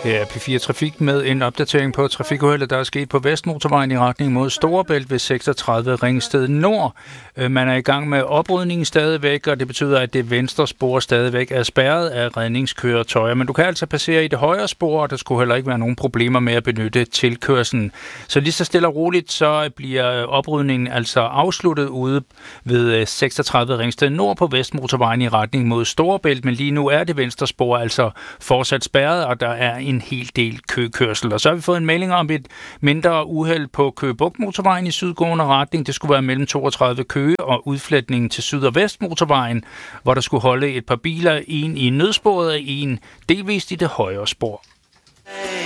Her er P4 Trafik med en opdatering på trafikuheldet, der er sket på Vestmotorvejen i retning mod Storebælt ved 36 Ringsted Nord. Man er i gang med oprydningen stadigvæk, og det betyder, at det venstre spor stadigvæk er spærret af redningskøretøjer. Men du kan altså passere i det højre spor, og der skulle heller ikke være nogen problemer med at benytte tilkørslen. Så lige så stille og roligt, så bliver oprydningen altså afsluttet ude ved 36 Ringsted Nord på Vestmotorvejen i retning mod Storebælt. Men lige nu er det venstre spor altså fortsat spærret, og der er en hel del køkørsel. Og så har vi fået en melding om et mindre uheld på Køge Bugt Motorvejen i sydgående retning. Det skulle være mellem 32 Køge og udfletningen til Syd- og Vestmotorvejen, hvor der skulle holde et par biler, en i nødsporet og en delvist i det højre spor.